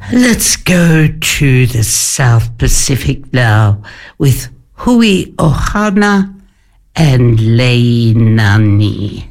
Let's go to the South Pacific now with Hui Ohana and Leinani.